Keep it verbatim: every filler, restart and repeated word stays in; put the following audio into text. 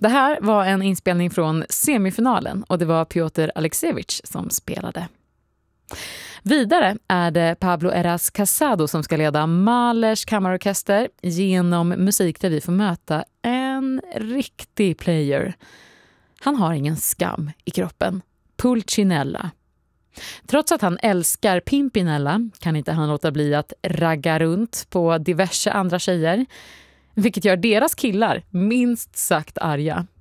Det här var en inspelning från semifinalen och det var Piotr Aleksejevich som spelade. Vidare är det Pablo Eras Casado som ska leda Mahlers kammarorkester genom musik där vi får möta en riktig player. Han har ingen skam i kroppen. Pulcinella. Trots att han älskar Pimpinella kan inte han låta bli att ragga runt på diverse andra tjejer, vilket gör deras killar minst sagt arga.